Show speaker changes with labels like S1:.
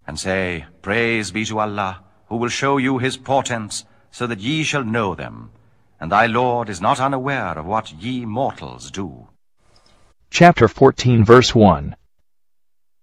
S1: and say, Praise be to Allah, who will show you his portents, so that ye shall know them. And thy Lord is not unaware of what ye mortals do.
S2: Chapter 14, verse 1.